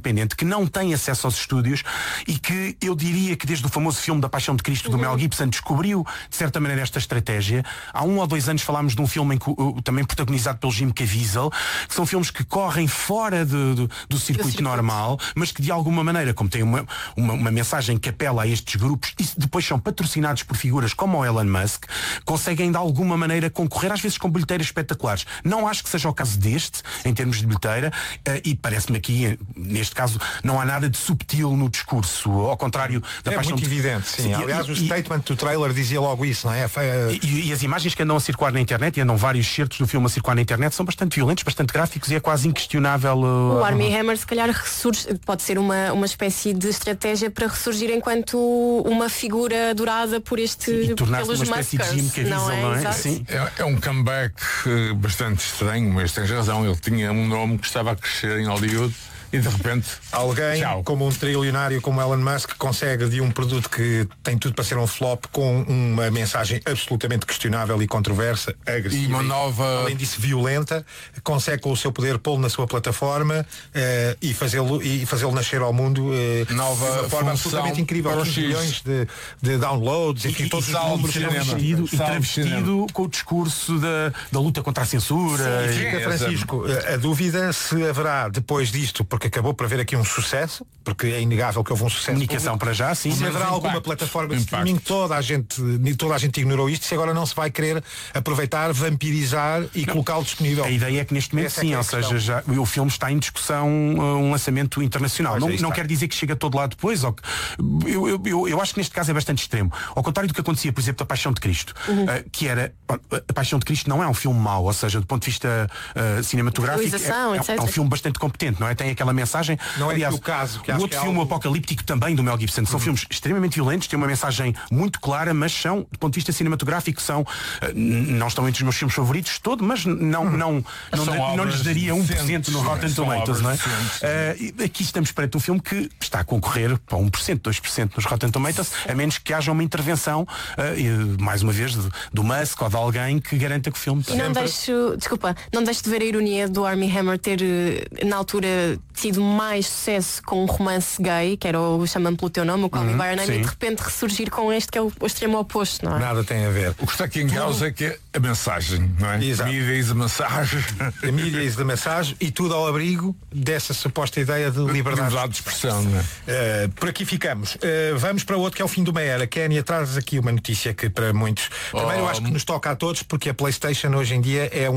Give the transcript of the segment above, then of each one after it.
independente, que não tem acesso aos estúdios e que eu diria que desde o famoso filme da Paixão de Cristo do Mel Gibson descobriu de certa maneira esta estratégia. Há 1 ou 2 anos falámos de um filme também protagonizado pelo Jim Caviezel, que são filmes que correm fora do circuito normal, mas que de alguma maneira, como tem uma mensagem que apela a estes grupos e depois são patrocinados por figuras como o Elon Musk, conseguem de alguma maneira concorrer, às vezes com bilheteiras espetaculares. Não acho que seja o caso deste, em termos de bilheteira, e parece-me aqui, neste caso, não há nada de subtil no discurso, ao contrário da Paixão muito evidente, sim. Aliás, o statement do trailer dizia logo isso, não é? E as imagens que andam a circular na internet, e andam vários certos do filme a circular na internet, são bastante violentos, bastante gráficos, e é quase inquestionável. O Armie Hammer se calhar ressurge, pode ser uma espécie de estratégia para ressurgir enquanto uma figura adorada por pelos uma espécie de Jim Caviezel, não é? Sim. É um comeback bastante estranho, mas tens razão, ele tinha um nome que estava a crescer em Hollywood e de repente alguém como um trilionário como Elon Musk consegue de um produto que tem tudo para ser um flop com uma mensagem absolutamente questionável e controversa, agressiva, e uma nova, além disso violenta, consegue com o seu poder pô-lo na sua plataforma e fazê-lo nascer ao mundo nova de uma forma absolutamente incrível, 15 milhões de downloads, enfim, todos os números travestido com o discurso da luta contra a censura. Sim, fica, Francisco, a dúvida se haverá depois disto, porque acabou por haver aqui um sucesso, porque é inegável que houve um sucesso comunicação público. Para já, sim. Se haverá alguma plataforma de streaming, toda a gente ignorou isto, se agora não se vai querer aproveitar, vampirizar e colocá-lo disponível. A ideia é que neste momento sim, ou seja, já, o filme está em discussão, um lançamento internacional. Não quer dizer que chegue a todo lado depois, ou que, eu acho que neste caso é bastante extremo. Ao contrário do que acontecia, por exemplo, da Paixão de Cristo, que era, a Paixão de Cristo não é um filme mau, ou seja, do ponto de vista cinematográfico, é um filme bastante competente, não é? Tem aquela mensagem. Não aliás, o caso que o outro filme apocalíptico também do Mel Gibson, são filmes extremamente violentos, têm uma mensagem muito clara, mas são, do ponto de vista cinematográfico, não estão entre os meus filmes favoritos todo, mas não lhes daria 1% no Rotten Tomatoes, não é? Aqui estamos perante um filme que está a concorrer para 1%, 2% nos Rotten Tomatoes, a menos que haja uma intervenção, mais uma vez, do Musk ou de alguém que garanta que o filme... E não deixo de ver a ironia do Armie Hammer ter, na altura, tido mais sucesso com um romance gay, que era o Chama-me pelo Teu Nome, o Call Me By Your Name, e de repente ressurgir com este que é o extremo oposto, não é? Nada tem a ver. O que está aqui em causa é que é a mensagem, não é? Exato. A mídia e a mensagem. A mídia e a mensagem, e tudo ao abrigo dessa suposta ideia de liberdade de expressão, não é? Por aqui ficamos. Vamos para outro que é o fim de uma era. Kénia, traz aqui uma notícia que para muitos, primeiro eu acho que nos toca a todos, porque a PlayStation hoje em dia é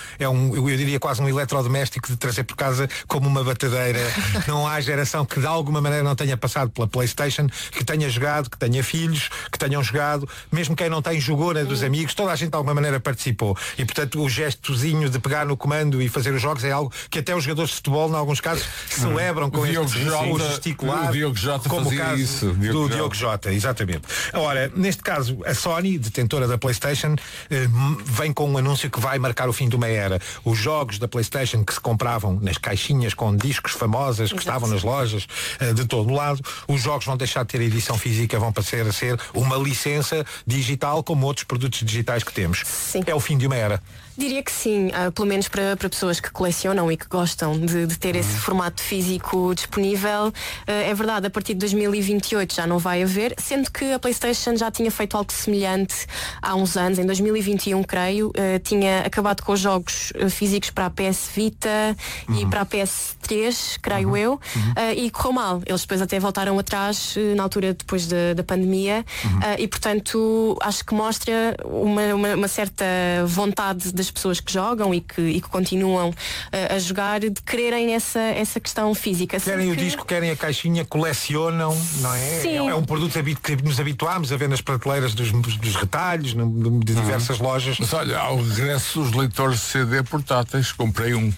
eu diria quase um eletrodoméstico de trazer por casa como uma batadeira. Não há geração que de alguma maneira não tenha passado pela PlayStation, que tenha jogado, que tenha filhos, que tenham jogado, mesmo quem não tem jogou na dos amigos, toda a gente de alguma maneira participou. E portanto o gestozinho de pegar no comando e fazer os jogos é algo que até os jogadores de futebol, em alguns casos, celebram com este gesticular. O Diogo Jota como o caso isso. Do Diogo Jota, exatamente. Ora, neste caso, a Sony, detentora da PlayStation, vem com um anúncio que vai marcar o fim de uma era. Os jogos da PlayStation que se compravam nas caixinhas com discos famosas que estavam nas lojas de todo lado, os jogos vão deixar de ter edição física, vão passar a ser uma licença digital como outros produtos digitais que temos. Sim. É o fim de uma era. Diria que sim, pelo menos para pessoas que colecionam e que gostam de ter esse formato físico disponível. É verdade, a partir de 2028 já não vai haver, sendo que a PlayStation já tinha feito algo semelhante há uns anos, em 2021 creio, tinha acabado com os jogos físicos para a PS Vita e para a PS3, creio eu, e correu mal. Eles depois até voltaram atrás na altura depois da pandemia e portanto acho que mostra uma certa vontade das pessoas que jogam e que continuam a jogar, de quererem essa questão física. Querem o disco, querem a caixinha, colecionam, não é? Sim. É um produto que nos habituámos a ver nas prateleiras dos retalhos, de diversas lojas. Mas olha, ao regresso dos leitores de CD portáteis, comprei um.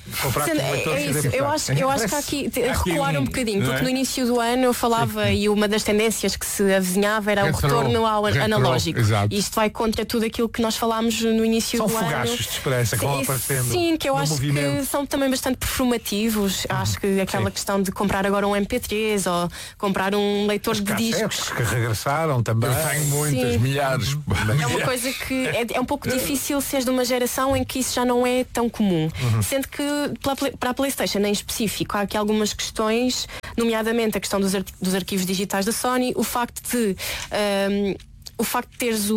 Eu acho que há aqui recuar um bocadinho, porque no início do ano eu falava e uma das tendências que se avizinhava era o retorno ao analógico. Exato. E isto vai contra tudo aquilo que nós falámos no início do ano. São fogachos de esperança que vão aparecendo. Sim, que eu acho que são também bastante performativos. Acho que aquela questão de comprar agora um MP3 ou comprar um leitor de discos que regressaram também. Eu tenho muitas, milhares. É uma coisa que é um pouco difícil seres de uma geração em que isso já não é tão comum. Sendo que para a PlayStation em específico específico. Há aqui algumas questões, nomeadamente a questão dos arquivos digitais da Sony, o facto de teres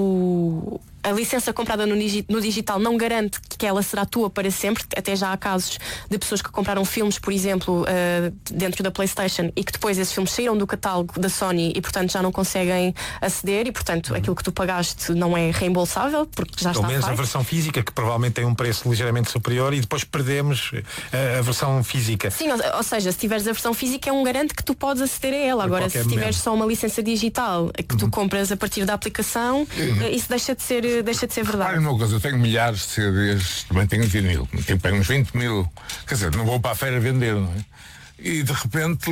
a licença comprada no digital não garante que ela será tua para sempre. Até já há casos de pessoas que compraram filmes, por exemplo, dentro da PlayStation, e que depois esses filmes saíram do catálogo da Sony e, portanto, já não conseguem aceder e, portanto, aquilo que tu pagaste não é reembolsável, porque já está pelo menos feito. A versão física, que provavelmente tem um preço ligeiramente superior, e depois perdemos a versão física. Sim, ou seja, se tiveres a versão física é um garante que tu podes aceder a ela. Agora, se tiveres só uma licença digital que tu compras a partir da aplicação, isso deixa de ser verdade. Olha uma coisa, eu tenho milhares de CDs, também tenho vinil, tenho uns 20 mil, quer dizer, não vou para a feira vender, não é? E de repente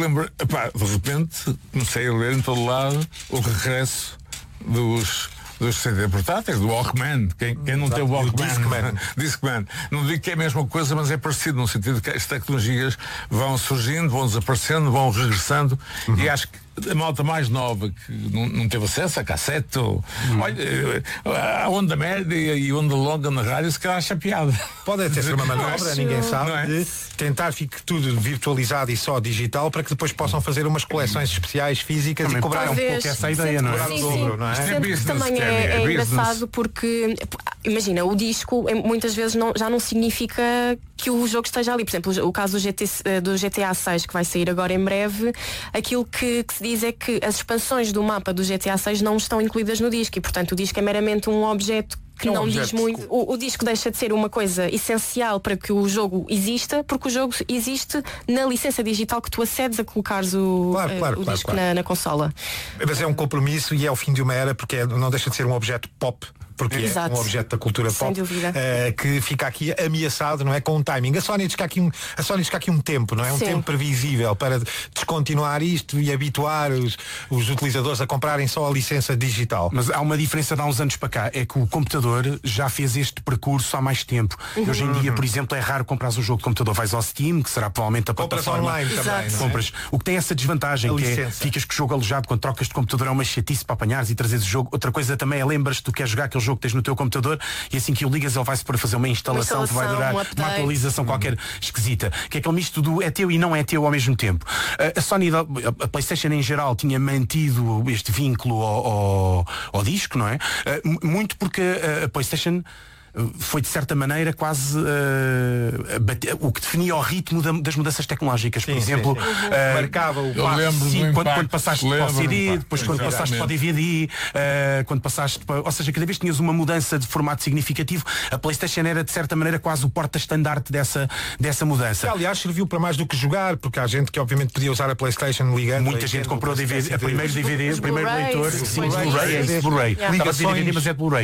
comecei a ler em todo lado o regresso dos CD portáteis, do Walkman. Quem não tem o Walkman? Discman. Não digo que é a mesma coisa, mas é parecido no sentido que as tecnologias vão surgindo, vão desaparecendo, vão regressando, e acho que a malta mais nova que não teve acesso a cassete, olha, a onda média e onda longa na rádio, se calhar acha piada. Pode até ser uma manobra, ninguém sabe, de tentar fique tudo virtualizado e só digital, para que depois possam fazer umas coleções especiais físicas também e cobrar um pouco essa ideia, não é? Sendo que também é engraçado porque, imagina, o disco muitas vezes já não significa que o jogo esteja ali. Por exemplo, o caso do GTA 6, que vai sair agora em breve, aquilo que se diz é que as expansões do mapa do GTA 6 não estão incluídas no disco, e portanto o disco é meramente um objeto que não diz muito. O disco deixa de ser uma coisa essencial para que o jogo exista, porque o jogo existe na licença digital que tu acedes a colocares o disco na consola. Mas é um compromisso e é o fim de uma era, porque não deixa de ser um objeto pop, porque Exato. É um objeto da cultura Sem pop, dúvida. que fica aqui ameaçado, não é, com um timing. A Sony diz que há aqui um tempo, não é? Um tempo previsível para descontinuar isto e habituar os utilizadores a comprarem só a licença digital. Mas há uma diferença de há uns anos para cá, é que o computador já fez este percurso há mais tempo. Hoje em dia, por exemplo, é raro comprar um jogo de computador. Vais ao Steam, que será provavelmente a plataforma online também, compras. O que tem essa desvantagem, que é, ficas com o jogo alojado, quando trocas de computador é uma chatice para apanhares e trazeres o jogo. Outra coisa também é, lembras-te, tu queres jogar aquele jogo que tens no teu computador, e assim que o ligas ele vai-se para fazer uma instalação que vai durar uma atualização qualquer esquisita, que é aquele misto do é teu e não é teu ao mesmo tempo. A Sony, a PlayStation em geral, tinha mantido este vínculo ao disco, não é? Muito porque a PlayStation foi de certa maneira quase o que definia o ritmo das mudanças tecnológicas. Por exemplo, marcava o quando passaste para o CD, depois quando passaste para o DVD, quando passaste para... Ou seja, cada vez tinhas uma mudança de formato significativo. A PlayStation era de certa maneira quase o porta-estandarte dessa mudança. Que, aliás, serviu para mais do que jogar, porque há gente que obviamente podia usar a PlayStation ligando. Muita gente comprou DVD, o primeiro DVD, o primeiro leitor, Blu-ray. DVD, mas é Blu-ray.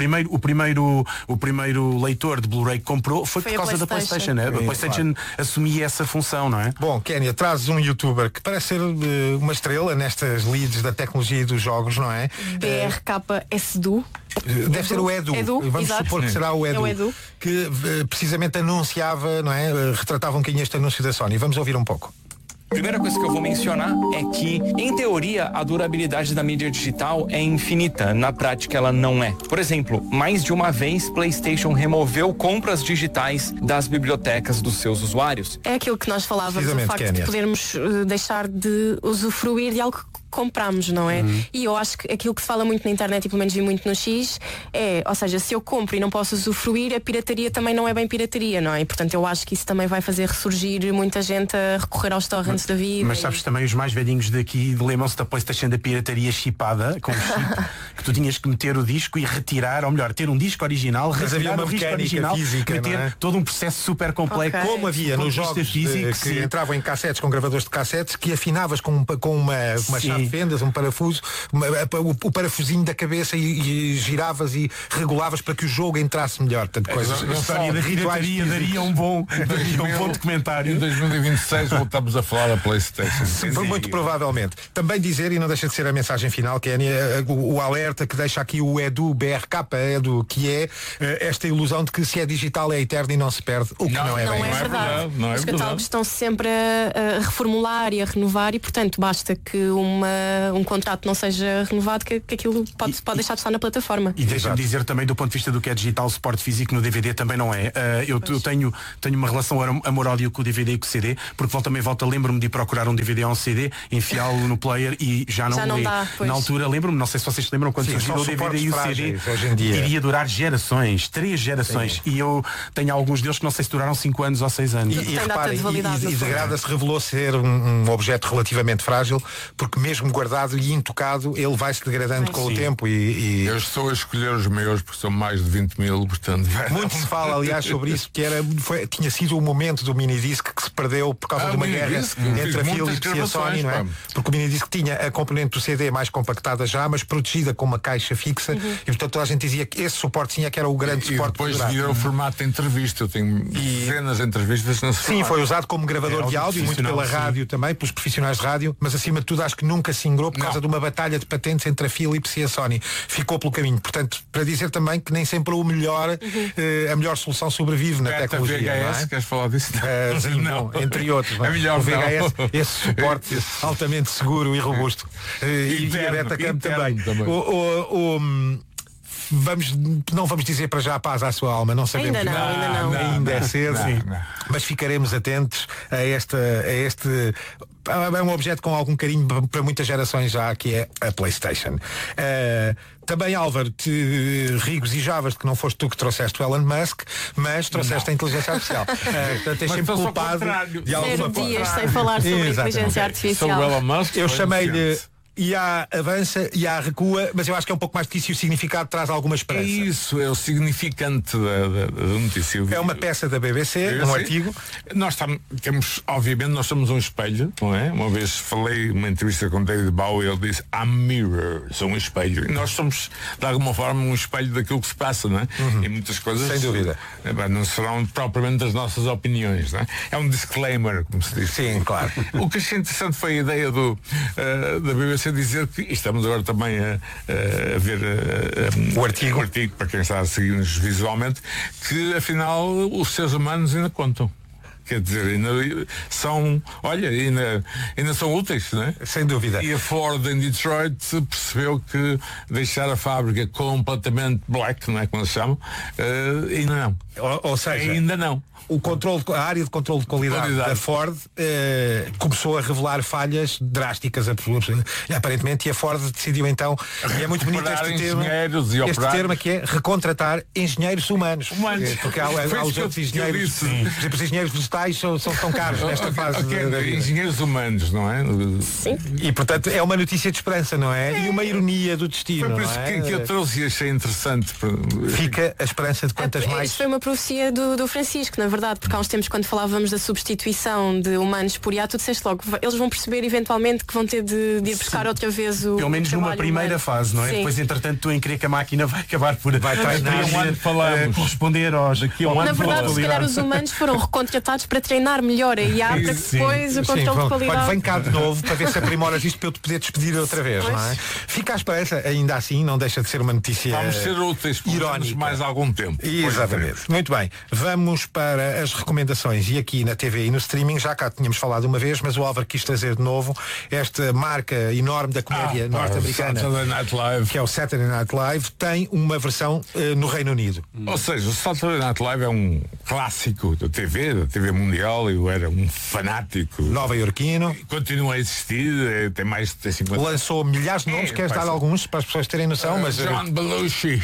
O primeiro leitor de Blu-ray que comprou foi por causa da PlayStation. A PlayStation assumia essa função, não é? Bom, Kénia, trazes um youtuber que parece ser uma estrela nestas leads da tecnologia e dos jogos, não é? BRKSDU. Deve ser o Edu. Vamos supor que será o Edu, que precisamente anunciava, não é? Retratava um bocadinho este anúncio da Sony. Vamos ouvir um pouco. A primeira coisa que eu vou mencionar é que, em teoria, a durabilidade da mídia digital é infinita. Na prática, ela não é. Por exemplo, mais de uma vez, PlayStation removeu compras digitais das bibliotecas dos seus usuários. É aquilo que nós falávamos, o facto de podermos deixar de usufruir de algo que compramos, não é? E eu acho que aquilo que se fala muito na internet, e pelo menos vi muito no X, ou seja, se eu compro e não posso usufruir, a pirataria também não é bem pirataria, não é? E, portanto, eu acho que isso também vai fazer ressurgir muita gente a recorrer aos torrents da vida. Mas sabes também, os mais velhinhos daqui lembram-se da PlayStation da pirataria chipada, com um chip, que tu tinhas que meter o disco e retirar, ou melhor, ter um disco original, retirar o disco original, física, meter todo um processo super complexo. Como havia nos jogos físicos, que entravam em cassetes, com gravadores de cassetes, que afinavas com uma chave de fendas, um parafuso, o parafusinho da cabeça, e giravas e regulavas para que o jogo entrasse melhor. A história da pirataria daria um bom documentário. Em 2026 voltamos a falar da PlayStation. Muito provavelmente. Também dizer, e não deixa de ser a mensagem final, Kénia, o alerta que deixa aqui o Edu, Edu, que é esta ilusão de que se é digital é eterno e não se perde, o que não é bem. Não é verdade. Os catálogos estão sempre a reformular e a renovar, e portanto basta que uma um contrato não seja renovado, que aquilo pode deixar de estar na plataforma. E deixa-me dizer também, do ponto de vista do que é digital, o suporte físico no DVD também não é. Eu tenho uma relação amor-ódio com o DVD e com o CD, porque volta e volta lembro-me de ir procurar um DVD ou um CD, enfiá-lo no player e já não dá. Na altura lembro-me, não sei se vocês se lembram, quando surgiu o DVD e o CD, hoje em dia iria durar gerações, 3 gerações. E eu tenho alguns deles que não sei se duraram 5 anos ou 6 anos. E repare, e degrada-se, revelou ser um objeto relativamente frágil, porque mesmo guardado e intocado, ele vai-se degradando com o tempo. Eu estou a escolher os meus, porque são mais de 20 mil, portanto... Muito se fala, aliás, sobre isso, que tinha sido o momento do minidisc que se perdeu por causa de uma guerra entre a Philips e a Sony, não é? Porque o minidisc tinha a componente do CD mais compactada já, mas protegida com uma caixa fixa, e portanto toda a gente dizia que esse suporte tinha, que era o grande suporte. E depois virou o formato de entrevista. Eu tenho dezenas de entrevistas nesse formato. Sim, foi usado como gravador de áudio, muito pela rádio também, pelos profissionais de rádio, mas acima de tudo acho que nunca se ingrou por causa de uma batalha de patentes entre a Philips e a Sony. Ficou pelo caminho. Portanto, para dizer também que nem sempre o melhor, a melhor solução sobrevive na tecnologia. VHS, não é? Queres falar disso? Sim, não. Entre outros. É melhor o VHS, esse suporte altamente seguro e robusto. E a Betacam também. Não vamos dizer para já paz à sua alma, não sabemos. Ainda não. Ainda é cedo. Mas ficaremos atentos a este. É um objeto com algum carinho para muitas gerações já, que é a PlayStation. Também, Álvaro, te regozijavas de que não foste tu que trouxeste o Elon Musk, mas trouxeste a inteligência artificial. Portanto, és sempre culpado de alguma forma. 0 dias sem falar sobre inteligência artificial. Sobre o Elon Musk, eu chamei-lhe IA avança, IA recua, mas eu acho que é um pouco mais do que isso, e o significado traz alguma esperança. Isso, é o significante da notícia. É uma peça da BBC, um artigo. Nós temos, obviamente, nós somos um espelho, não é? Uma vez falei numa entrevista com David Bowie, ele disse I'm mirror, sou um espelho. E nós somos, de alguma forma, um espelho daquilo que se passa, não é? E muitas coisas, sem dúvida, não serão propriamente das nossas opiniões, não é? É um disclaimer, como se diz. Sim, claro. O que achei interessante foi a ideia da BBC dizer que, e estamos agora também a ver o artigo, para quem está a seguir-nos visualmente, que afinal os seres humanos ainda contam. Quer dizer, ainda são úteis, não é? Sem dúvida. E a Ford em Detroit percebeu que deixar a fábrica completamente black, não é como se chama, ainda não. Ou seja, ainda não. A área de controle de qualidade da Ford começou a revelar falhas drásticas, aparentemente, e a Ford decidiu então, e é muito bonito este termo que é recontratar engenheiros humanos. Porque há os outros engenheiros, por exemplo, os engenheiros vegetais são tão caros nesta fase. Engenheiros humanos, não é? Sim. E portanto é uma notícia de esperança, não é? E uma ironia do destino. Foi por isso que eu trouxe e achei interessante. Fica a esperança de quantas mais. Isto foi uma profecia do Francisco, na verdade, porque há uns tempos, quando falávamos da substituição de humanos por IA, tu disseste logo, eles vão perceber eventualmente que vão ter de ir buscar outra vez o. Pelo menos numa primeira fase, não é? Sim. Depois, entretanto, tu em crer que a máquina vai acabar por corresponder aos. Na verdade, se calhar os humanos foram recontratados para treinar melhor a IA, para que depois o controle de qualidade. Vem cá de novo para ver se aprimoras isto para eu te poder despedir outra vez, não é? Fica à esperança, ainda assim, não deixa de ser uma notícia. Vamos ser úteis por mais algum tempo. Exatamente. Muito bem. Vamos para as recomendações, e aqui na TV e no streaming, já cá tínhamos falado uma vez, mas o Álvaro quis trazer de novo esta marca enorme da comédia norte-americana, que é o Saturday Night Live, tem uma versão no Reino Unido. Ou seja, o Saturday Night Live é um clássico da TV mundial. Eu era um fanático nova-iorquino, continua a existir, tem mais de 50. Lançou milhares de nomes, queres dar alguns para as pessoas terem noção? Mas John Belushi,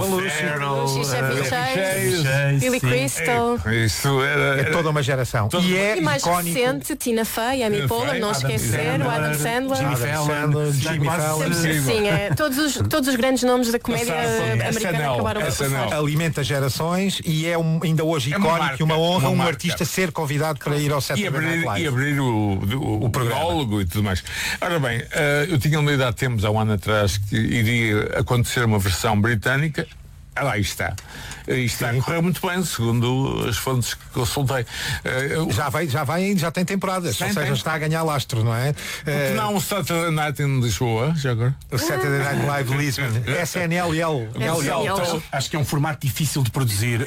Chevy Chase, Billy Crystal. Isso é toda uma geração. E mais icónico, recente, Tina Fey, Amy Poehler, não esquecer, o Adam Sandler, Jimmy Fallon. Sim, todos os grandes nomes da comédia americana acabaram por passar. Alimenta gerações e é ainda hoje icónico e uma honra um artista ser convidado para ir ao Saturday Night Live. E abrir o prólogo e tudo mais. Ora bem, eu tinha lido há tempos, há um ano atrás, que iria acontecer uma versão britânica. Lá está. Isto está a correr muito bem, segundo as fontes que consultei. Já tem temporadas, ou seja, está a ganhar lastro, não é? Não, o Saturday Night em Lisboa, já agora. O Saturday Night Live Lisbon. SNLL. Acho que é um formato difícil de produzir.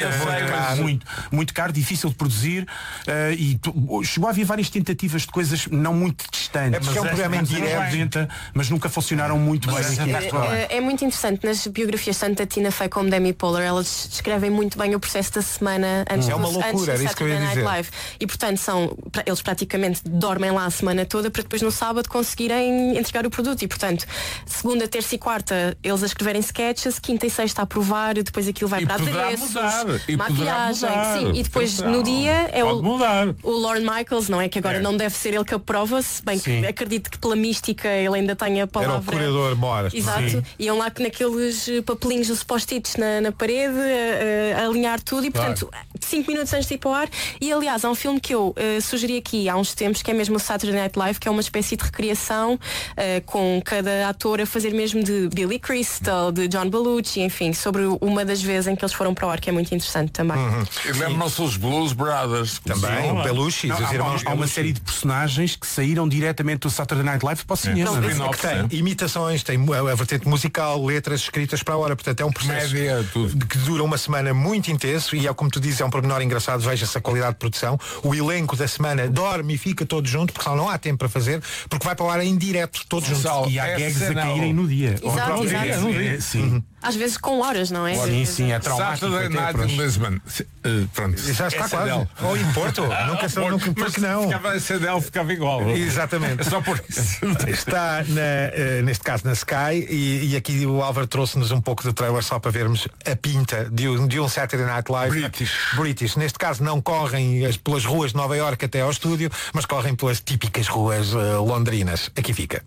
Muito caro, difícil de produzir. E chegou a haver várias tentativas de coisas não muito distantes. Porque é um programa em direto, mas nunca funcionaram muito bem. É muito interessante. Nas biografias tanto da Tina Fey como da Amy Poehler, elas descrevem muito bem o processo da semana antes uma loucura, antes do isso que eu ia Saturday Night dizer. Live. E portanto eles praticamente dormem lá a semana toda para depois no sábado conseguirem entregar o produto. E portanto, segunda, terça e quarta eles a escreverem sketches, quinta e sexta a provar, depois aquilo vai para adereços, maquiagem, sim, e depois no dia é o Lorne Michaels, não é? Que agora não deve ser ele que aprova, se bem que acredito que pela mística ele ainda tem a palavra. Era o curador mora. Exato. Sim. Iam lá naqueles papelinhos dos post-its na parede a alinhar tudo e portanto 5 minutos antes de ir para o ar. E aliás há um filme que eu sugeri aqui há uns tempos, que é mesmo o Saturday Night Live, que é uma espécie de recriação com cada ator a fazer mesmo de Billy Crystal, de John Belushi, enfim, sobre uma das vezes em que eles foram para o ar, que é muito interessante também. E lembram-se os Blues Brothers também, o Belushi, os irmãos. Há uma série de personagens que saíram diretamente do Saturday Night Live para o cinema. Tem imitações, tem a vertente musical, letras escritas para a hora, portanto é um processo que dura uma semana muito intenso e é como tu dizes, é um pormenor engraçado, veja-se a qualidade de produção. O elenco da semana dorme e fica todo junto, porque senão não há tempo para fazer, porque vai para o ar em direto, todos juntos. E há gags a caírem no dia. Exato. Sim. Às vezes com horas, não é? Sim, é traumático. Saturday Night in Lisbon. Pronto. Já está quase. Ou em Porto. Porque não. Ficava a CDL, ficava igual. Exatamente. É só por isso. Está neste caso na Sky e aqui o Álvaro trouxe-nos um pouco de trailer só para vermos a pinta de um Saturday Night Live British. Neste caso não correm pelas ruas de Nova Iorque até ao estúdio, mas correm pelas típicas ruas londrinas. Aqui fica.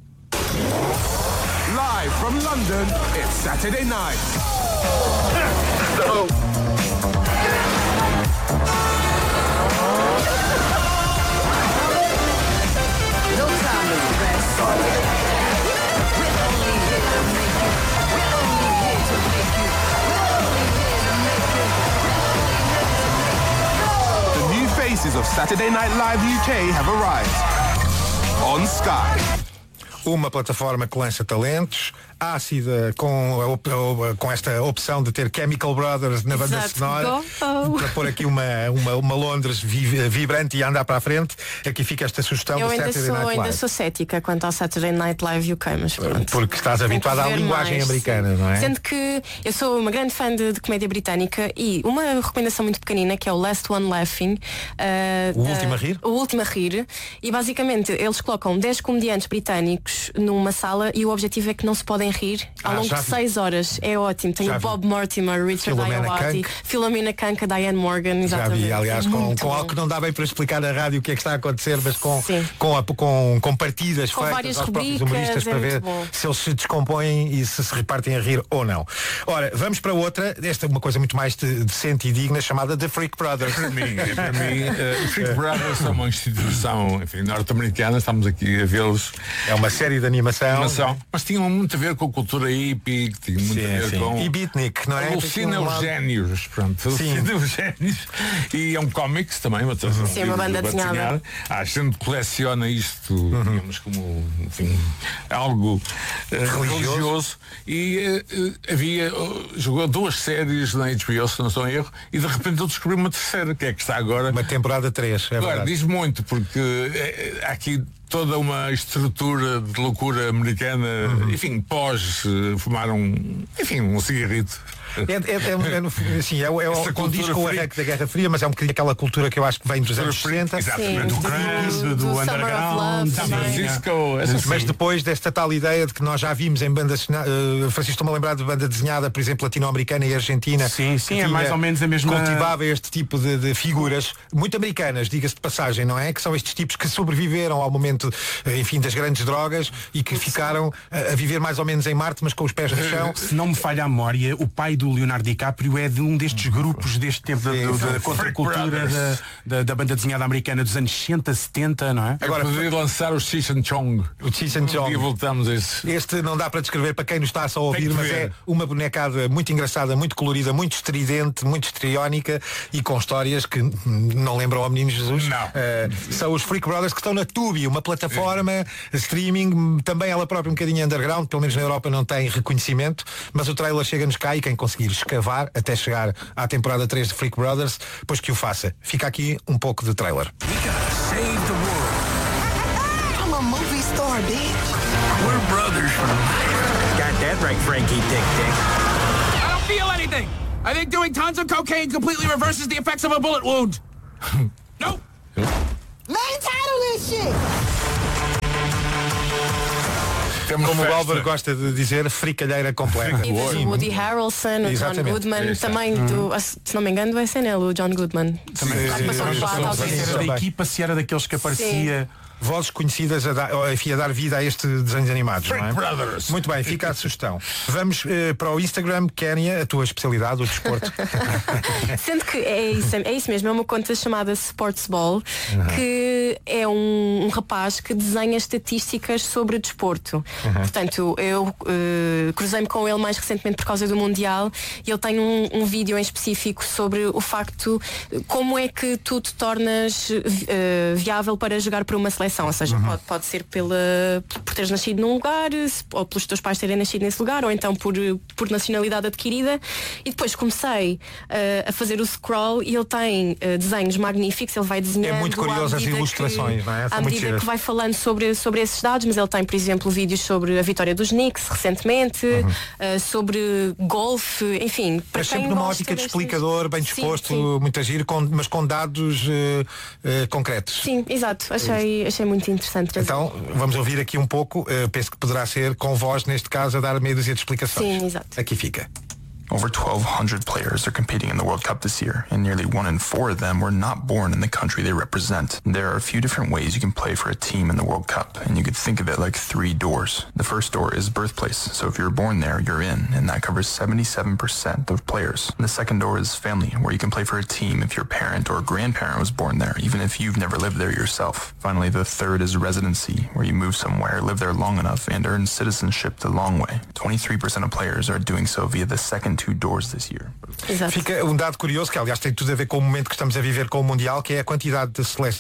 Live from London, it's Saturday night. No time to rest. We're only here to make you. We're only here to make you. We're only here to make you. The new faces of Saturday Night Live UK have arrived on Sky. Uma plataforma que lança talentos, ácida com esta opção de ter Chemical Brothers na banda sonora, para pôr aqui uma Londres vibrante e andar para a frente. Aqui fica esta sugestão do Saturday Night Live. Eu ainda sou cética quanto ao Saturday Night Live UK, mas pronto. Porque estás habituada à linguagem americana, não é? Sendo que eu sou uma grande fã de comédia britânica e uma recomendação muito pequenina que é o Last One Laughing. O Último a Rir? O Último a Rir. E basicamente eles colocam 10 comediantes britânicos numa sala e o objetivo é que não se podem rir ao longo de 6 horas. É ótimo. Tem o Bob Mortimer, Richard Ayoade, Philomena Kanka, Diane Morgan. Exatamente. Já vi, aliás, com algo que não dá bem para explicar na rádio o que é que está a acontecer, mas com partidas com feitas aos próprios humoristas para ver se eles se descompõem e se repartem a rir ou não. Ora, vamos para outra. Esta é uma coisa muito mais decente e digna, chamada The Freak Brothers. Para mim, Freak Brothers são uma instituição, enfim, norte-americana, estamos aqui a vê-los. É uma série de animação. Mas tinham muito a ver com a cultura hippie, tinha muito a ver com... E beatnik, não é? Alucina os génios, pronto. Alucina os génios. E é um cómics também, uma banda desenhada. A gente coleciona isto, digamos, como, enfim, algo religioso. E jogou 2 séries na HBO, se não estou em erro, e de repente eu descobri uma terceira, que é que está agora. Uma temporada 3, agora, verdade. Diz muito, porque há aqui toda uma estrutura de loucura americana, enfim, fumar um cigarrito. É condiz com o arranque da Guerra Fria, mas é um bocadinho aquela cultura que eu acho que vem dos anos 60. Exatamente. Do grunge, do underground, San Francisco. Mas depois desta tal ideia de que nós já vimos em bandas, Francisco, estou-me a lembrar de banda desenhada, por exemplo, latino-americana e argentina. Sim, é mais ou menos a mesma. Cultivava este tipo de figuras, muito americanas, diga-se de passagem, não é? Que são estes tipos que sobreviveram ao momento, enfim, das grandes drogas e que ficaram a viver mais ou menos em Marte, mas com os pés no chão. Se não me falha a memória, o pai do do Leonardo DiCaprio é de um destes grupos deste tempo da contracultura da banda desenhada americana dos anos 60, 70, não é? Agora poderia lançar o Cheech and Chong. O Cheech and Chong. E voltamos a esse. Este não dá para descrever para quem nos está só a ouvir, mas é uma bonecada muito engraçada, muito colorida, muito estridente, muito histriónica e com histórias que não lembram ao Menino Jesus. Não. São os Freak Brothers, que estão na Tubi, uma plataforma streaming, também ela própria um bocadinho underground, pelo menos na Europa não tem reconhecimento, mas o trailer chega-nos cá e quem conseguir escavar até chegar à temporada 3 de Freak Brothers, pois que o faça. Fica aqui um pouco de trailer. I'm a movie star, bitch. We're brothers from Got that right, Frankie Dick Dick. I don't feel anything. I think doing tons of cocaine completely reverses the effects of a bullet wound. Nope. Main title this shit. Como o Álvaro gosta de dizer, fricalheira completa. E o Woody Harrelson, o John Goodman, também se não me engano, vai ser nele, o John Goodman. Também era da equipa, se era daqueles que aparecia. Vozes conhecidas a dar vida a este desenhos animados, não é? Muito bem, fica a sugestão. Vamos para o Instagram, Kénia, a tua especialidade, o desporto. Sendo que é isso mesmo, é uma conta chamada Sportsball, que é um rapaz que desenha estatísticas sobre desporto. Portanto, eu cruzei-me com ele mais recentemente por causa do Mundial e ele tem um vídeo em específico sobre o facto como é que tu te tornas viável para jogar para uma seleção. Ou seja, pode ser por teres nascido num lugar, ou pelos teus pais terem nascido nesse lugar, ou então por nacionalidade adquirida. E depois comecei a fazer o scroll e ele tem desenhos magníficos, ele vai desenhando. É muito curioso as ilustrações, não é? À medida que vai falando sobre esses dados, mas ele tem, por exemplo, vídeos sobre a vitória dos Knicks recentemente, sobre golfe, enfim. Para sempre numa ótica de explicador, bem disposto, muito agir, mas com dados concretos. Sim, exato. Achei muito interessante. Então, vamos ouvir aqui um pouco, penso que poderá ser com voz, neste caso, a dar meia dúzia de explicações. Sim, exato. Aqui fica. Over 1,200 players are competing in the World Cup this year, and nearly 1 in 4 of them were not born in the country they represent. There are a few different ways you can play for a team in the World Cup, and you could think of it like 3 doors. The first door is birthplace, so if you're born there, you're in, and that covers 77% of players. And the second door is family, where you can play for a team if your parent or grandparent was born there, even if you've never lived there yourself. Finally, the third is residency, where you move somewhere, live there long enough, and earn citizenship the long way. 23% of players are doing so via the second 2 doors this year. Exato. Fica um dado curioso, que aliás tem tudo a ver com o momento que estamos a viver com o Mundial, que é a quantidade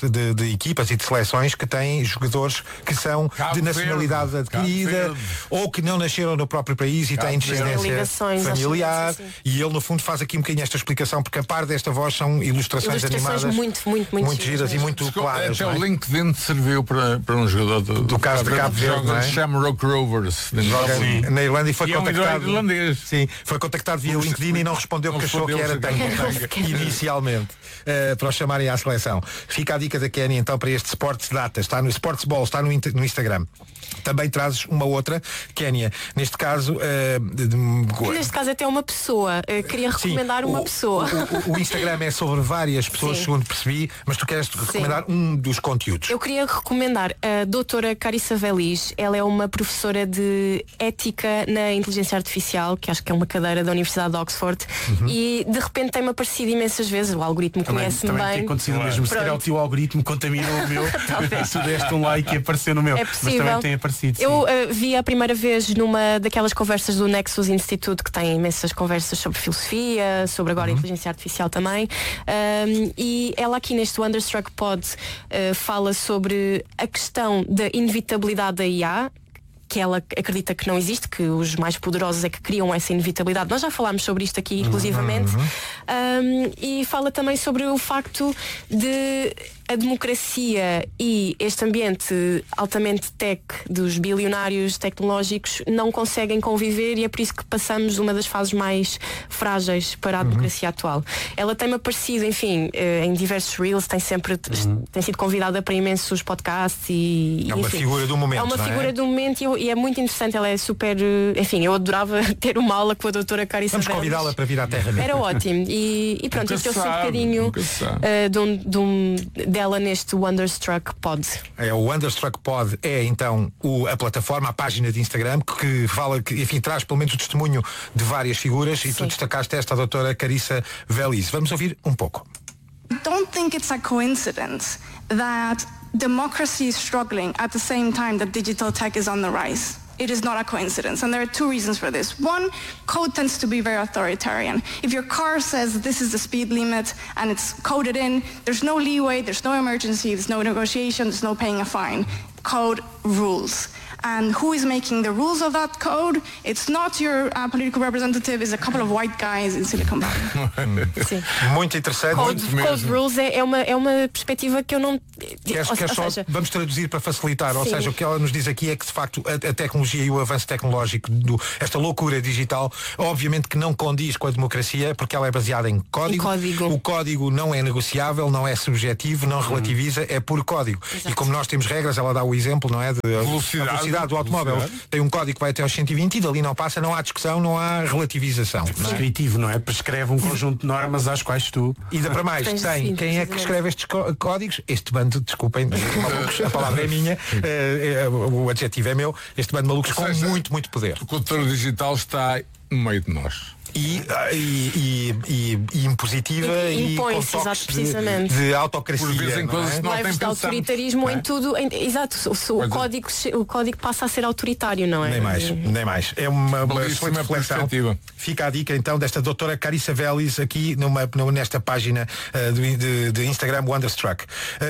de equipas e de seleções que têm jogadores que são de nacionalidade adquirida ou que não nasceram no próprio país e têm descendência familiar. E ele no fundo faz aqui um bocadinho esta explicação, porque a par desta voz são ilustrações animadas muito giras e muito claras. Até o LinkedIn serviu para um jogador do caso de Cabo Verde, não é? Shamrock Rovers na Irlanda, e foi contactado. Sim, foi contactado via LinkedIn e não respondeu porque achou que era inicialmente para o chamarem à seleção. Fica a dica da Kenny então para este Sports Data, está no Sportsball, está no Instagram. Também trazes uma outra, Kénia, neste caso neste caso até uma pessoa. Queria recomendar uma pessoa. O Instagram é sobre várias pessoas, segundo percebi, mas tu queres recomendar um dos conteúdos. Eu queria recomendar a doutora Carissa Velis. Ela é uma professora de ética na inteligência artificial, que acho que é uma cadeira da Universidade de Oxford, e de repente tem-me aparecido imensas vezes. O algoritmo conhece-me bem. Tem acontecido mesmo. Se calhar o teu algoritmo contaminou o meu. Tu deste um like e apareceu no meu. É possível. Mas também tem aparecido. Eu vi a primeira vez numa daquelas conversas do Nexus Institute, que tem imensas conversas sobre filosofia, sobre agora inteligência artificial também, e ela aqui neste Wonderstruck Pod fala sobre a questão da inevitabilidade da IA, que ela acredita que não existe, que os mais poderosos é que criam essa inevitabilidade. Nós já falámos sobre isto aqui inclusivamente. E fala também sobre o facto de a democracia e este ambiente altamente tech dos bilionários tecnológicos não conseguem conviver, e é por isso que passamos uma das fases mais frágeis para a democracia atual. Ela tem-me aparecido, enfim, em diversos reels, tem sido convidada para imensos podcasts e é uma figura do momento. É uma figura do momento e é muito interessante. Ela é super, enfim, eu adorava ter uma aula com a doutora Carissa Velis. Vamos convidá-la para vir à Terra. Era ótimo. E pronto, isto eu sou um bocadinho dela neste Wonderstruck Pod. O Wonderstruck Pod é então a plataforma, a página de Instagram que fala, que enfim, traz pelo menos o testemunho de várias figuras e tu destacaste esta, a doutora Carissa Veliz. Vamos ouvir um pouco. Don't think it's a coincidence that democracy is struggling at the same time that digital tech is on the rise. It is not a coincidence, and there are two reasons for this. One, code tends to be very authoritarian. If your car says this is the speed limit and it's coded in, there's no leeway, there's no emergency, there's no negotiation, there's no paying a fine. Code rules. And who is making the rules of that code? It's not your political representative, it's a couple of white guys in Silicon Valley. Sim. Muito interessante. Code rules é uma perspectiva que eu não... Vamos traduzir para facilitar. Sim. Ou seja, o que ela nos diz aqui é que de facto a tecnologia e o avanço tecnológico, esta loucura digital, obviamente que não condiz com a democracia, porque ela é baseada em código. O código não é negociável, não é subjetivo, não relativiza, é puro código. Exato. E como nós temos regras, ela dá o exemplo, não é? De velocidade do automóvel. Tem um código que vai até aos 120 e dali não passa, não há discussão, não há relativização. Prescritivo, não é? Prescreve um conjunto de normas às quais tu... E ainda para mais, quem é que escreve estes códigos? Este bando, desculpem, malucos, a palavra é minha, o adjetivo é meu, este bando de malucos com muito, muito poder. O condutor digital está no meio de nós. E impositiva e com toques de autocracia. Por vezes em coisas que não tem de autoritarismo em tudo. Exato, o código passa a ser autoritário, não é? Nem mais. É uma excelente reflexão. Fica a dica então desta doutora Carissa Veliz aqui nesta página de Instagram Wonderstruck.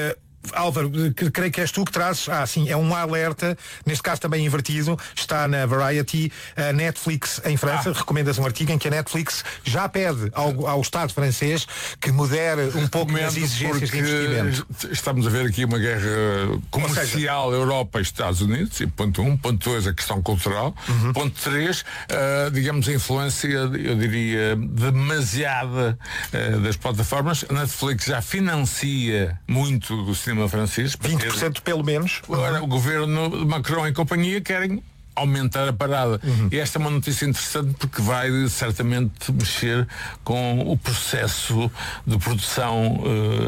Álvaro, creio que és tu que trazes, é um alerta, neste caso também invertido, está na Variety, a Netflix em França, recomendas um artigo em que a Netflix já pede ao Estado francês que modere um pouco as exigências de investimento. Estamos a ver aqui uma guerra comercial Europa e Estados Unidos, e ponto 1, ponto 2, a questão cultural, ponto 3, digamos, a influência, eu diria, demasiada das plataformas. A Netflix já financia muito do cinema francês, 20% pelo menos. Agora, o governo de Macron e companhia querem aumentar a parada. E esta é uma notícia interessante porque vai certamente mexer com o processo de produção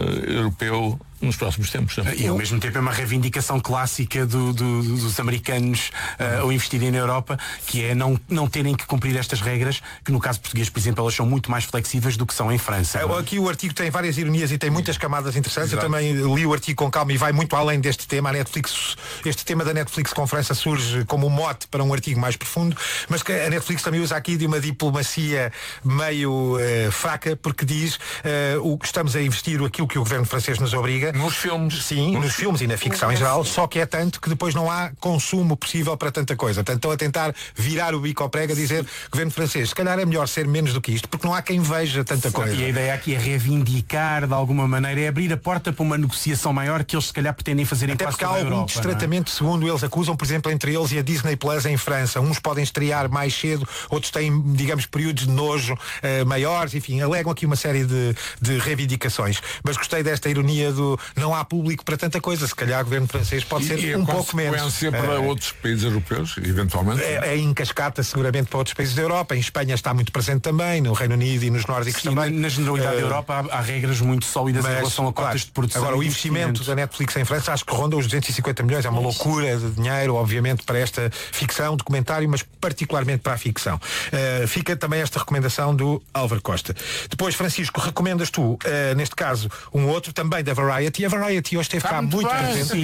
europeu nos próximos tempos. E ao mesmo tempo é uma reivindicação clássica dos americanos ao investirem na Europa, que é não terem que cumprir estas regras, que no caso português, por exemplo, elas são muito mais flexíveis do que são em França. Aqui o artigo tem várias ironias e tem muitas camadas interessantes. Exato. Eu também li o artigo com calma e vai muito além deste tema. Este tema da Netflix com França surge como um mote para um artigo mais profundo, mas que a Netflix também usa aqui de uma diplomacia meio fraca, porque diz estamos a investir aquilo que o governo francês nos obriga. Nos filmes. Sim, nos filmes e na ficção em geral, só que é tanto que depois não há consumo possível para tanta coisa. Portanto, estão a tentar virar o bico ao prego, a dizer, governo francês, se calhar é melhor ser menos do que isto, porque não há quem veja tanta coisa. E a ideia aqui é reivindicar, de alguma maneira, é abrir a porta para uma negociação maior que eles se calhar pretendem fazer em quase toda a Europa. Até porque há algum destratamento, segundo eles acusam, por exemplo, entre eles e a Disney Plus em França. Uns podem estrear mais cedo, outros têm, digamos, períodos de nojo maiores, enfim, alegam aqui uma série de reivindicações. Mas gostei desta ironia do não há público para tanta coisa, se calhar o governo francês pode ser um pouco menos. E para outros países europeus, eventualmente? É em cascata seguramente para outros países da Europa. Em Espanha está muito presente também, no Reino Unido e nos nórdicos também. Na generalidade da Europa há regras muito sólidas em relação a cotas de produção. Agora, o investimento da Netflix em França acho que ronda os 250 milhões, é uma loucura de dinheiro, obviamente, para esta ficção, documentário, mas particularmente para a ficção. Fica também esta recomendação do Álvaro Costa. Depois, Francisco, recomendas tu, neste caso, um outro também da Variety. A Variety hoje esteve cá muito presente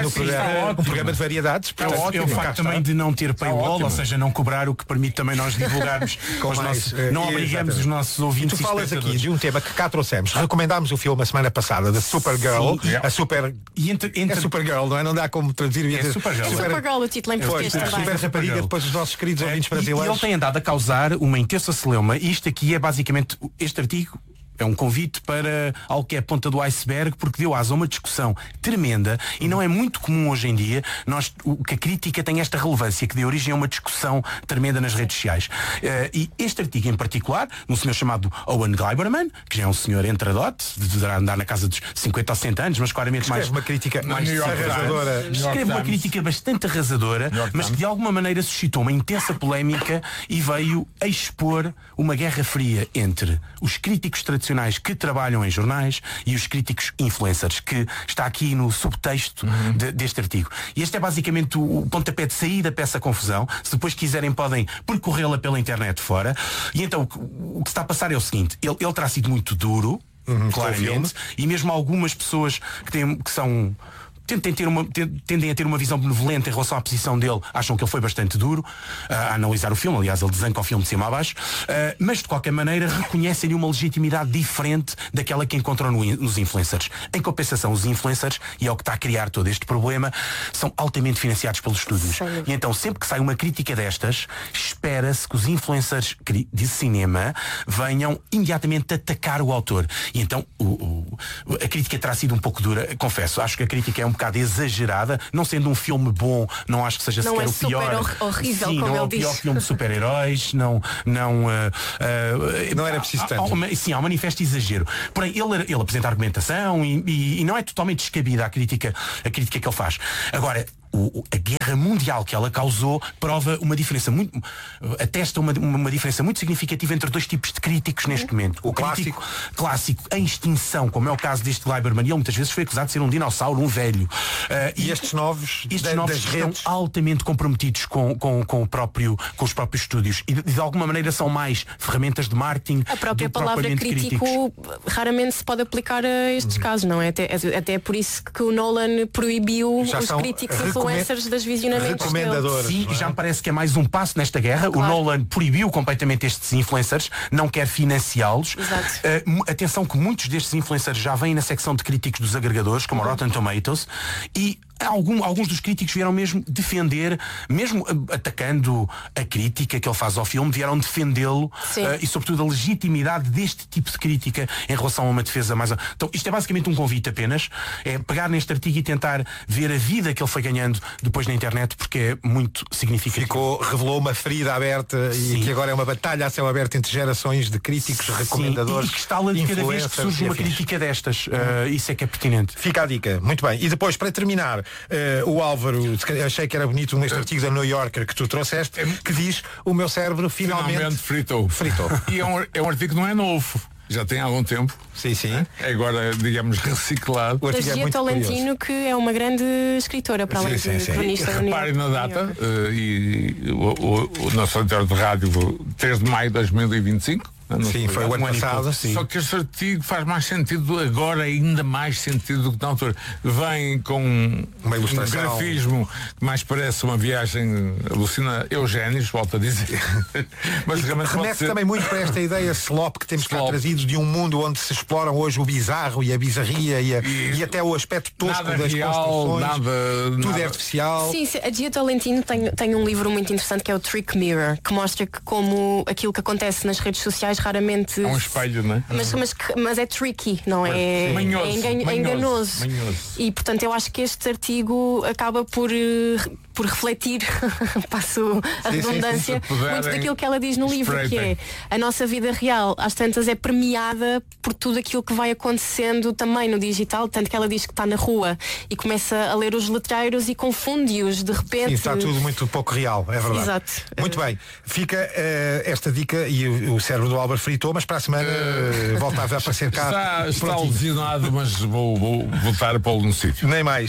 no programa de variedades. É o facto também de não ter paywall, ou seja, não cobrar, o que permite também nós divulgarmos com os nossos, não obrigamos os nossos ouvintes. Tu falas aqui de um tema que cá trouxemos. Recomendámos o filme a semana passada, da Supergirl. A Supergirl, não é? Não dá como traduzir. Supergirl, o título em português também. Super rapariga, depois os nossos queridos ouvintes brasileiros. E ele tem andado a causar uma intensa celeuma. E isto aqui é basicamente, este artigo é um convite para algo que é a ponta do iceberg, porque deu asa a uma discussão tremenda e não é muito comum hoje em dia que a crítica tem esta relevância, que deu origem a uma discussão tremenda nas redes sociais. E este artigo em particular, um senhor chamado Owen Gleiberman, que já é um senhor entradote, deverá andar na casa dos 50 ou 60 anos, mas claramente mais uma crítica mais arrasadora. Escreve uma crítica bastante arrasadora, mas que de alguma maneira suscitou uma intensa polémica e veio a expor uma guerra fria entre os críticos tradicionais tradicionais que trabalham em jornais e os críticos influencers, que está aqui no subtexto deste artigo. E este é basicamente o pontapé de saída para essa confusão. Se depois quiserem podem percorrê-la pela internet fora. E então o que se está a passar é o seguinte, ele terá sido muito duro, claramente, e mesmo algumas pessoas que são... tendem a ter uma visão benevolente em relação à posição dele, acham que ele foi bastante duro a analisar o filme, aliás ele desanca o filme de cima a baixo, mas de qualquer maneira reconhecem-lhe uma legitimidade diferente daquela que encontram nos influencers. Em compensação, os influencers, e é o que está a criar todo este problema, são altamente financiados pelos estúdios. E então sempre que sai uma crítica destas, espera-se que os influencers de cinema venham imediatamente atacar o autor. E então a crítica terá sido um pouco dura, confesso, acho que a crítica é um bocado exagerada, não sendo um filme bom, não acho que seja sequer o pior. Horrível, sim, como não é ele o pior diz. filme de super-heróis, não era preciso tanto. Há um manifesto exagero. Porém, ele apresenta argumentação e não é totalmente descabida a crítica que ele faz. Agora, a guerra mundial que ela causou prova uma diferença atesta uma diferença muito significativa entre dois tipos de críticos neste momento. O crítico clássico em extinção, como é o caso deste Gleiberman, ele muitas vezes foi acusado de ser um dinossauro, um velho. E estes novos estão altamente comprometidos com os próprios estúdios e de alguma maneira são mais ferramentas de marketing. A própria palavra crítico raramente se pode aplicar a estes casos, não é? Até é por isso que o Nolan proibiu os críticos influencers das visionamentos dele. Sim, já me parece que é mais um passo nesta guerra. Claro. O Nolan proibiu completamente estes influencers, não quer financiá-los. Atenção que muitos destes influencers já vêm na secção de críticos dos agregadores, como a Rotten Tomatoes, e alguns dos críticos vieram mesmo defender, mesmo atacando a crítica que ele faz ao filme, vieram defendê-lo e sobretudo a legitimidade deste tipo de crítica em relação a uma defesa mais... Então isto é basicamente um convite apenas, é pegar neste artigo e tentar ver a vida que ele foi ganhando depois na internet, porque é muito significativo. Revelou uma ferida aberta e que agora é uma batalha a céu aberto entre gerações de críticos, recomendadores, e que está de cada vez que surge uma crítica destas. Isso é que é pertinente. Fica a dica. Muito bem. E depois, para terminar, o Álvaro, achei que era bonito neste artigo da New Yorker que tu trouxeste, que diz: o meu cérebro finalmente fritou. E é um artigo que não é novo. Já tem algum tempo. Sim. É agora, digamos, reciclado. Da Gia Tolentino, que é uma grande escritora para além de cronista. Reparem na data, e o nosso editor de rádio, 3 de maio de 2025. Sim, foi o ano passado. Só que este artigo faz mais sentido agora, ainda mais sentido do que na altura. Vem com uma ilustração, um grafismo que mais parece uma viagem alucina Eugénios, volto a dizer. Mas remete também muito para esta ideia slop que temos cá trazido, de um mundo onde se exploram hoje o bizarro e a bizarria e até o aspecto tosco das construções. Tudo é artificial. Sim, a Gia Tolentino tem um livro muito interessante que é o Trick Mirror, que mostra que como aquilo que acontece nas redes sociais raramente é um espelho, não é? Mas é tricky, não é? É enganoso. E portanto eu acho que este artigo acaba por refletir, passo a redundância, muito daquilo que ela diz no livro, que é a nossa vida real, às tantas é premiada por tudo aquilo que vai acontecendo também no digital, tanto que ela diz que está na rua e começa a ler os letreiros e confunde-os de repente. Sim, está tudo muito pouco real, é verdade. Exato. Muito bem, fica esta dica e o cérebro do Álvaro fritou, mas para a semana voltava a aparecer cá. Está lesionado, mas vou voltar a pô-lo no sítio. Nem mais.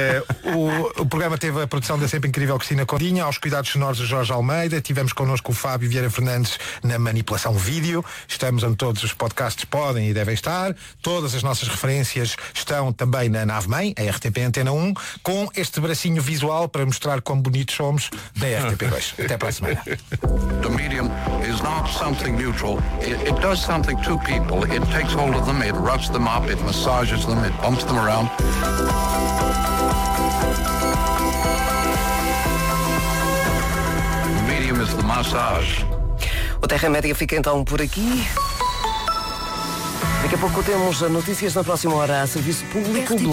O programa teve a produção da sempre incrível Cristina Codinha, aos cuidados sonoros de Jorge Almeida, tivemos connosco o Fábio Vieira Fernandes na manipulação vídeo. Estamos onde todos os podcasts podem e devem estar. Todas as nossas referências estão também na nave-mãe, a RTP Antena 1, com este bracinho visual para mostrar quão bonitos somos da RTP2. Até para a semana. The medium is not something neutral. It does something to people. It takes hold of them, it roughs them up, it massages them, it bumps them around. The medium is the massage. O Terra-média fica então por aqui. Daqui a pouco temos notícias na próxima hora a serviço público.